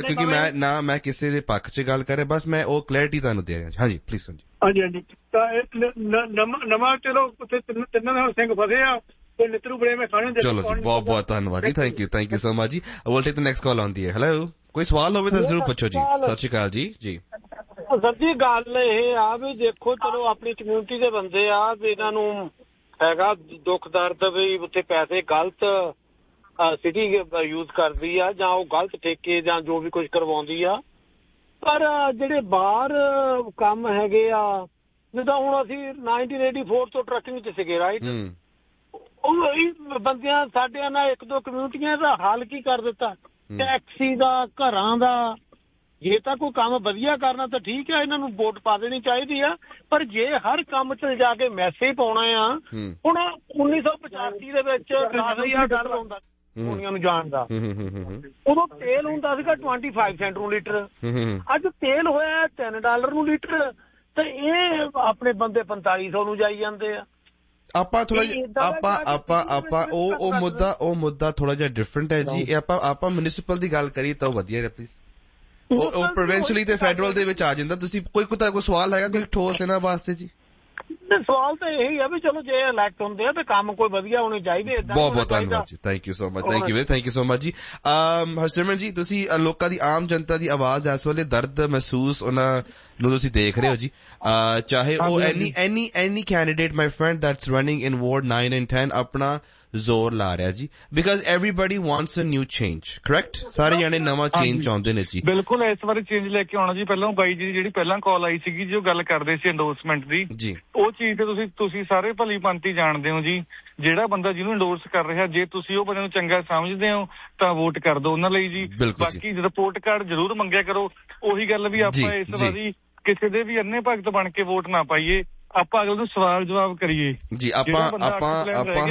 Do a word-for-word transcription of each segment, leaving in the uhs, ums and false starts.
क्योंकि मैं ना मैं किसी दे पक्ष च गल कर रहा, बस मैं वो क्लैरिटी तुहानू दे रहा। हाँ जी प्लीज। हाँ जी हाँ जी ਤਾਂ ਨਵਾਂ ਚਲੋ ਉੱਥੇ ਤਿੰਨਾਂ ਨਾਲ ਸਿੰਘ ਫਸੇ ਆ ਤੇ ਨਿਤਰੂ ਬੜੇ ਮੈਂ ਖਾਣੇ ਦੇ। ਚਲੋ ਜੀ ਬਹੁਤ ਬਹੁਤ ਧੰਨਵਾਦ ਜੀ, thank you thank you so much ਜੀ। Will take the next call on the air. Hello, ਕੋਈ ਸਵਾਲ ਹੋਵੇ ਤਾਂ ਜ਼ਰੂਰ ਪੁੱਛੋ ਜੀ। ਸਤਿ ਸ਼੍ਰੀ ਅਕਾਲ ਜੀ। ਜੀ ਸਰ ਜੀ ਗੱਲ ਇਹ ਆ ਵੀ ਦੇਖੋ ਚਲੋ ਆਪਣੀ ਕਮਿਊਨਿਟੀ ਦੇ ਬੰਦੇ ਆ ਵੀ ਇਹਨਾਂ ਨੂੰ ਹੈਗਾ ਦੁੱਖ ਦਰਦ ਵੀ ਉੱਥੇ ਪੈਸੇ ਗਲਤ ਸਿਟੀ ਯੂਜ਼ ਕਰਦੀ ਆ ਜਾਂ ਉਹ ਗਲਤ ਠੇਕੇ ਜਾਂ ਜੋ ਵੀ ਕੁਝ ਕਰਵਾਉਂਦੀ ਆ, ਪਰ ਜਿਹੜੇ ਬਾਹਰ ਕੰਮ ਹੈਗੇ ਆ ਜਿੱਦਾਂ ਹੁਣ ਅਸੀਂ ਨਾਈਨਟੀਨ ਏਟੀ ਫੋਰ ਤੋਂ ਟਰੱਕਿੰਗ ਚ ਸੀਗੇ ਰਾਈਟ, ਉਹ ਬੰਦਿਆਂ ਸਾਡਿਆਂ ਨਾਲ ਇੱਕ ਦੋ ਕਮਿਊਨਿਟੀਆਂ ਦਾ ਹੱਲ ਕੀ ਕਰ ਦਿੱਤਾ, ਟੈਕਸੀ ਦਾ, ਘਰਾਂ ਦਾ। ਜੇ ਤਾਂ ਕੋਈ ਕੰਮ ਵਧੀਆ ਕਰਨਾ ਤਾਂ ਠੀਕ ਹੈ, ਇਹਨਾਂ ਨੂੰ ਵੋਟ ਪਾ ਦੇਣੀ ਚਾਹੀਦੀ ਆ, ਪਰ ਜੇ ਹਰ ਕੰਮ ਚ ਜਾ ਕੇ ਮੈਸੇਜ ਪਾਉਣਾ ਆ। ਹੁਣ ਉੱਨੀ ਸੌ ਪਚਾਸੀ ਦੇ ਵਿੱਚ ਦਸ ਡਾਲਰ ਹੁੰਦਾ ਦੁਨੀਆ ਨੂੰ ਜਾਣ ਦਾ, ਉਦੋਂ ਤੇਲ ਹੁੰਦਾ ਸੀਗਾ ਟਵੰਟੀ ਫਾਈਵ ਸੈਂਟ ਨੂੰ ਲੀਟਰ, ਅੱਜ ਤੇਲ ਹੋਇਆ ਤਿੰਨ ਡਾਲਰ ਨੂੰ ਲੀਟਰ, ਤੇ ਇਹ ਆਪਣੇ ਬੰਦੇ ਪੰਤਾਲੀ ਸੌ ਨੂੰ ਜਾਈ ਜਾਂਦੇ ਆ। ਆਪਾਂ ਥੋੜਾ ਜਿਹਾ ਆਪਾਂ ਆਪਾਂ ਆਪਾਂ ਉਹ ਉਹ ਮੁੱਦਾ ਉਹ ਮੁੱਦਾ ਥੋੜਾ ਜਿਹਾ ਡਿਫਰੈਂਟ ਹੈ ਜੀ। ਆਪਾਂ ਆਪਾਂ ਮਿਊਨਿਸਪਲ ਦੀ ਗੱਲ ਕਰੀਏ ਤਾਂ ਵਧੀਆ ਹੈ ਪਲੀਜ਼। ਉਹ ਪ੍ਰੋਵਿੰਸ਼ਲੀ ਤੇ ਫੈਡਰਲ ਦੇ ਵਿੱਚ ਆ ਜਾਂਦਾ। ਤੁਸੀਂ ਕੋਈ ਕੋਈ ਸਵਾਲ ਹੈਗਾ ਕੋਈ ਠੋਸ ਇਹਨਾਂ ਵਾਸਤੇ ਜੀ? ਸਵਾਲ ਤਾਂ ਇਹੀ ਆ ਵੀ ਚਲੋ ਜੇ ਇਲੈਕਟ ਹੁੰਦੇ ਆ ਤੇ ਕੰਮ ਕੋਈ ਵਧੀਆ ਹੋਣੇ ਚਾਹੀਦੇ। ਬਹੁਤ ਬਹੁਤ ਧੰਨਵਾਦ ਜੀ, thank you so much, thank you thank you so much ਜੀ। ਹਰਸਿਮਰਨ ਜੀ, ਤੁਸੀਂ ਲੋਕਾਂ ਦੀ ਆਮ ਜਨਤਾ ਦੀ ਆਵਾਜ਼ ਇਸ ਵੇਲੇ ਦਰਦ ਮਹਿਸੂਸ ਉਹਨਾਂ ਨੂੰ ਤੁਸੀਂ ਦੇਖ ਰਹੇ ਹੋ ਜੀ, ਚਾਹੇ ਉਹ ਐਨੀ ਐਨੀ ਐਨੀ candidate my friend that's running in ward ਨਾइन and ten ਆਪਣਾ ਜ਼ੋਰ ਲਾ ਰਿਹਾ ਜੀ, because everybody wants a new change, correct? ਸਾਰੇ ਜਾਣੇ ਨਵਾਂ ਚੇਂਜ ਚਾਹੁੰਦੇ ਨੇ ਜੀ। ਬਿਲਕੁਲ, ਇਸ ਵਾਰੀ ਚੇਂਜ ਲੈ ਕੇ ਆਉਣਾ ਜੀ। ਪਹਿਲਾਂ ਬਾਈ ਜੀ ਜਿਹੜੀ ਪਹਿਲਾਂ ਕਾਲ ਆਈ ਸੀਗੀ ਜੋ ਗੱਲ ਕਰਦੇ ਸੀ ਇੰਡੋਰਸਮੈਂਟ ਦੀ ਜੀ, ਉਹ ਚੀਜ਼ ਤੇ ਤੁਸੀਂ ਤੁਸੀਂ ਸਾਰੇ ਭਲੀ ਭਾਂਤੀ ਜਾਣਦੇ ਹੋ ਜੀ। ਜਿਹੜਾ ਬੰਦਾ ਜਿਹਨੂੰ ਇੰਡੋਰਸ ਕਰ ਰਿਹਾ, ਜੇ ਤੁਸੀਂ ਉਹ ਬੰਦੇ ਨੂੰ ਚੰਗਾ ਸਮਝਦੇ ਹੋ ਤਾਂ ਵੋਟ ਕਰ ਦਿਓ ਉਹਨਾਂ ਲਈ ਜੀ। ਬਾਕੀ ਰਿਪੋਰਟ ਕਾਰਡ ਜ਼ਰੂਰ ਮੰਗਿਆ ਕਰੋ। ਉਹੀ ਗੱਲ ਵੀ ਆਪਾਂ ਇਸ ਵਾਰੀ ਕਿਸੇ ਦੇ ਵੀ ਅੰਨੇ ਭਗਤ ਬਣ ਕੇ ਵੋਟ ਨਾ ਪਾਈਏ, ਆਪਾਂ ਅਗਲੇ ਨੂੰ ਸਵਾਲ ਜਵਾਬ ਕਰੀਏ ਜੀ। ਆਪਾਂ ਆਪਾਂ ਆਪਾਂ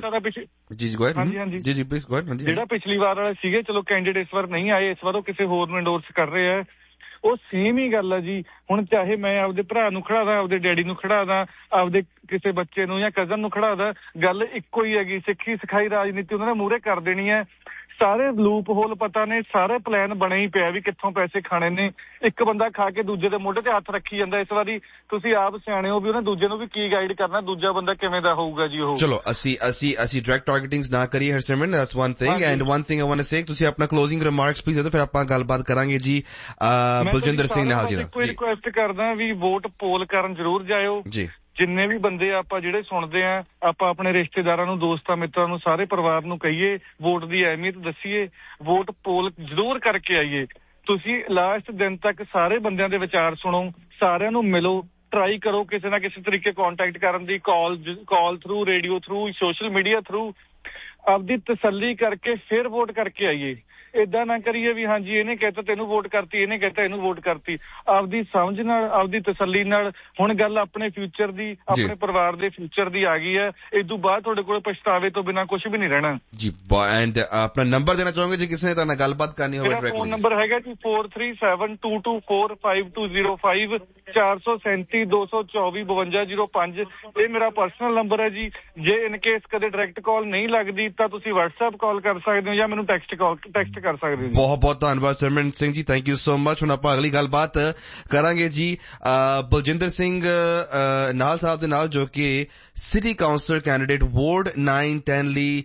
ਜੀ ਜੀ ਹਾਂਜੀ ਜੀ ਜੀ ਪਲੀਜ਼ ਗੋ ਅਹੈਡ। ਜਿਹੜਾ ਪਿਛਲੀ ਵਾਰ ਵਾਲੇ ਸੀਗੇ ਚਲੋ ਕੈਂਡੀਡੇਟ ਇਸ ਵਾਰ ਨਹੀਂ ਆਏ, ਇਸ ਵਾਰ ਉਹ ਕਿਸੇ ਹੋਰ ਨੂੰ ਇੰਡੋਰਸ ਕਰ ਰਹੇ ਆ, ਉਹ ਸੇਮ ਹੀ ਗੱਲ ਆ ਜੀ। ਹੁਣ ਚਾਹੇ ਮੈਂ ਆਪਦੇ ਭਰਾ ਨੂੰ ਖੜਾ ਦਾਂ, ਆਪਦੇ ਡੈਡੀ ਨੂੰ ਖੜਾ ਦਾਂ, ਆਪਦੇ ਕਿਸੇ ਬੱਚੇ ਨੂੰ ਜਾਂ ਕਜ਼ਨ ਨੂੰ ਖੜਾ ਦਾਂ, ਗੱਲ ਇੱਕੋ ਹੀ ਹੈਗੀ। ਸਿੱਖੀ ਸਿਖਾਈ ਰਾਜਨੀਤੀ ਉਹਨਾਂ ਨੇ ਮੂਹਰੇ ਕਰ ਦੇਣੀ ਹੈ। ਸਾਰੇ ਲੂਪ ਹੋਲ ਪਤਾ ਨੇ, ਸਾਰੇ ਪਲਾਨ ਬਣੇ ਹੀ ਪਿਆ ਵੀ ਕਿੱਥੋਂ ਪੈਸੇ ਖਾਣੇ ਨੇ। ਇੱਕ ਬੰਦਾ ਖਾ ਕੇ ਦੂਜੇ ਦੇ ਮੋਢੇ ਤੇ ਹੱਥ ਰੱਖੀ ਜਾਂਦਾ। ਇਸ ਵਾਰੀ ਤੁਸੀਂ ਆਪ ਸਿਆਣੇ ਹੋ ਵੀ ਉਹਨੇ ਦੂਜੇ ਨੂੰ ਵੀ ਕੀ ਗਾਈਡ ਕਰਨਾ, ਦੂਜਾ ਬੰਦਾ ਕਿਵੇਂ ਦਾ ਹੋਊਗਾ ਜੀ ਉਹ। ਚਲੋ ਅਸੀਂ ਅਸੀਂ ਅਸੀਂ ਡਾਇਰੈਕਟ ਟਾਰਗੇਟਿੰਗਸ ਨਾ ਕਰੀਏ Harsimran, that's one thing. And one thing I want to say, ਤੁਸੀਂ ਆਪਣਾ ਕਲੋਜ਼ਿੰਗ ਰਿਮਾਰਕਸ ਪਲੀਜ਼ ਦੇ ਦਿਓ, ਫਿਰ ਆਪਾਂ ਗੱਲਬਾਤ ਕਰਾਂਗੇ ਜੀ ਬਲਜਿੰਦਰ ਸਿੰਘ ਨਾਲ ਜੀ। ਕੋਈ ਰਿਕੁਐਸਟ ਕਰਦਾ ਵੀ ਵੋਟ ਪੋਲ ਕਰਨ ਜ਼ਰੂਰ ਜਾਇਓ ਜੀ। ਜਿੰਨੇ ਵੀ ਬੰਦੇ ਆਪਾਂ ਜਿਹੜੇ ਸੁਣਦੇ ਆ, ਆਪਾਂ ਆਪਣੇ ਰਿਸ਼ਤੇਦਾਰਾਂ ਨੂੰ, ਦੋਸਤਾਂ ਮਿੱਤਰਾਂ ਨੂੰ, ਸਾਰੇ ਪਰਿਵਾਰ ਨੂੰ ਕਹੀਏ ਵੋਟ ਦੀ ਅਹਿਮੀਅਤ ਦੱਸੀਏ, ਵੋਟ ਪੋਲ ਜ਼ਰੂਰ ਕਰਕੇ ਆਈਏ। ਤੁਸੀਂ ਲਾਸਟ ਦਿਨ ਤੱਕ ਸਾਰੇ ਬੰਦਿਆਂ ਦੇ ਵਿਚਾਰ ਸੁਣੋ, ਸਾਰਿਆਂ ਨੂੰ ਮਿਲੋ, ਟਰਾਈ ਕਰੋ ਕਿਸੇ ਨਾ ਕਿਸੇ ਤਰੀਕੇ ਕੰਟੈਕਟ ਕਰਨ ਦੀ, ਕਾਲ ਕਾਲ through, radio through, social media through, ਆਪਦੀ ਤਸੱਲੀ ਕਰਕੇ ਫਿਰ ਵੋਟ ਕਰਕੇ ਆਈਏ। ਏਦਾਂ ਨਾ ਕਰੀਏ ਵੀ ਹਾਂਜੀ ਇਹਨੇ ਕਹਿਤਾ ਤੈਨੂੰ ਵੋਟ ਕਰਤੀ, ਇਹਨੇ ਕਹਿਤਾ ਇਹਨੂੰ ਵੋਟ ਕਰਤੀ। ਆਪਦੀ ਸਮਝ ਨਾਲ, ਆਪਦੀ ਤਸੱਲੀ ਨਾਲ। ਹੁਣ ਗੱਲ ਆਪਣੇ ਫਿਊਚਰ ਦੀ, ਆਪਣੇ ਪਰਿਵਾਰ ਦੇ ਫਿਊਚਰ ਦੀ ਆ ਗਈ ਹੈ। ਇਸ ਤੋਂ ਬਾਅਦ ਤੁਹਾਡੇ ਕੋਲ ਪਛਤਾਵੇ ਤੋਂ ਬਿਨਾਂ ਕੁਝ ਵੀ ਨਹੀਂ ਰਹਿਣਾ ਜੀ। ਐਂਡ ਆਪਣਾ ਨੰਬਰ ਦੇਣਾ ਚਾਹੋਗੇ ਜੇ ਕਿਸੇ ਨੇ ਤੁਹਾਡੇ ਨਾਲ ਗੱਲਬਾਤ ਕਰਨੀ ਹੋਵੇ? ਮੇਰਾ ਫੋਨ ਨੰਬਰ ਹੈਗਾ ਜੀ four three seven to two four five two zero five, ਚਾਰ ਸੌ ਸੈਂਤੀ ਦੋ ਸੌ ਚੌਵੀ ਬਵੰਜਾ ਜ਼ੀਰੋ ਪੰਜ। ਇਹ ਮੇਰਾ ਪਰਸਨਲ ਨੰਬਰ ਹੈ ਜੀ। ਜੇ ਇਨ ਕੇਸ ਕਦੇ ਡਾਇਰੈਕਟ ਕਾਲ ਨਹੀਂ ਲੱਗਦੀ ਤਾਂ ਤੁਸੀਂ ਵਟਸਐਪ ਕਾਲ ਕਰ ਸਕਦੇ ਹੋ ਜਾਂ ਮੈਨੂੰ ਟੈਕਸਟ ਕਾਲ ਟੈਕਸਟ ਕਰ ਸਕਦੇ ਹੋ। ਬਹੁਤ ਬਹੁਤ ਧੰਨਵਾਦ sermon Singh ji, thank you so much. ਹੁਣ ਆਪਾਂ ਅਗਲੀ ਗੱਲਬਾਤ ਕਰਾਂਗੇ ਜੀ ਬਲਜਿੰਦਰ ਸਿੰਘ ਨਾਲ ਸਾਹਿਬ ਦੇ ਨਾਲ, ਜੋ ਕਿ city councillor candidate ward ਨਾइन ten ਲਈ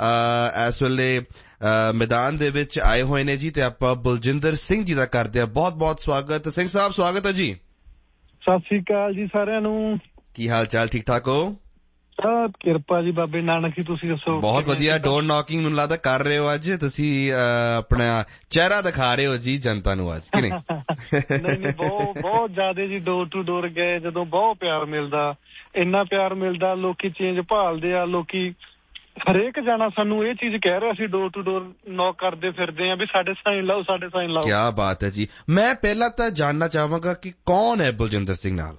ਇਸ ਵੇਲੇ ਮੈਦਾਨ ਦੇ ਵਿੱਚ ਆਏ ਹੋਏ ਨੇ ਜੀ, ਤੇ ਆਪਾਂ ਬਲਜਿੰਦਰ ਸਿੰਘ ਜੀ ਦਾ ਕਰਦੇ ਹਾਂ ਬਹੁਤ ਬਹੁਤ ਸਵਾਗਤ। ਸਿੰਘ ਸਾਹਿਬ ਸਵਾਗਤ ਹੈ ਜੀ। ਸਤਿ ਸ੍ਰੀ ਅਕਾਲ ਜੀ ਸਾਰਿਆਂ ਨੂੰ। ਕੀ ਹਾਲ ਚਾਲ? ਠੀਕ ਠਾਕ ਹੋ? ਸਭ ਕਿਰਪਾ ਜੀ ਬਾਬੇ ਨਾਨਕ ਜੀ। ਤੁਸੀਂ ਦੱਸੋ? ਬਹੁਤ ਵਧੀਆ। ਡੋਰ ਨੌਕਿੰਗ ਮੈਨੂੰ ਲੱਗਦਾ ਕਰ ਰਹੇ ਹੋ ਅੱਜ ਤੁਸੀਂ, ਆਪਣਾ ਚਿਹਰਾ ਦਿਖਾ ਰਹੇ ਹੋ ਜੀ ਜਨਤਾ ਨੂੰ ਅੱਜ, ਕਿ ਨਹੀਂ? ਨਹੀਂ ਨਹੀਂ ਬਹੁਤ ਬਹੁਤ ਜ਼ਿਆਦਾ ਜੀ। ਡੋਰ ਟੂ ਡੋਰ ਗਏ ਜਦੋਂ ਬਹੁਤ ਪਿਆਰ ਮਿਲਦਾ, ਇੰਨਾ ਪਿਆਰ ਮਿਲਦਾ, ਲੋਕੀ ਚੇਂਜ ਭਾਲਦੇ ਆ। ਲੋਕੀ ਹਰੇਕ ਜਾਣਾ ਸਾਨੂੰ ਇਹ ਚੀਜ਼ ਕਹਿ ਰਿਹਾ ਸੀ, ਡੋਰ ਟੂ ਡੋਰ ਨੌਕ ਕਰਦੇ ਫਿਰਦੇ ਆ ਵੀ ਸਾਡੇ ਸਾਈਨ ਲਾਓ, ਸਾਡੇ ਸਾਈਨ ਲਾਓ। ਕਿਆ ਬਾਤ ਹੈ ਜੀ। ਮੈਂ ਪਹਿਲਾਂ ਤਾਂ ਜਾਣਨਾ ਚਾਹਾਂਗਾ ਕਿ ਕੌਣ ਹੈ ਬਲਜਿੰਦਰ ਸਿੰਘ ਨਾਲ?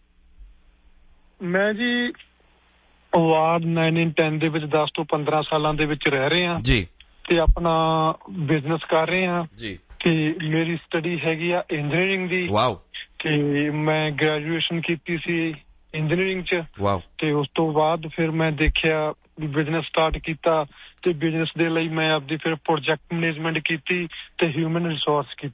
ਮੈਂ ਜੀ ਵਾਰਡ ਨਾइन ਐਂਡ टेन ਦੇ ਵਿੱਚ ਦਸ ਤੋਂ ਪੰਦਰਾਂ ਸਾਲਾਂ ਦੇ ਵਿੱਚ ਰਹਿ ਰਹੇ ਹਾਂ ਜੀ, ਤੇ ਆਪਣਾ ਬਿਜ਼ਨਸ ਕਰ ਰਹੇ ਹਾਂ ਜੀ। ਤੇ ਮੇਰੀ ਸਟੱਡੀ ਹੈਗੀ ਆ ਇੰਜੀਨੀਅਰਿੰਗ ਦੀ। ਵਾਓ। ਤੇ ਮੈਂ ਗ੍ਰੈਜੂਏਸ਼ਨ ਕੀਤੀ ਸੀ ਇੰਜੀਨੀਅਰਿੰਗ ਚ। ਵਾਓ। ਤੇ ਉਸ ਤੋਂ ਬਾਅਦ ਫਿਰ ਮੈਂ ਦੇਖਿਆ ਬਿਜ਼ਨਸ ਸਟਾਰਟ ਕੀਤਾ, ਤੇ ਬਿਜ਼ਨਸ ਦੇ ਲਈ ਮੈਂ ਆਪਦੀ ਫਿਰ ਪ੍ਰੋਜੈਕਟ ਮੈਨੇਜਮੈਂਟ ਕੀਤੀ ਤੇ ਹਿਊਮਨ ਰਿਸੋਰਸ ਕੀਤੀ।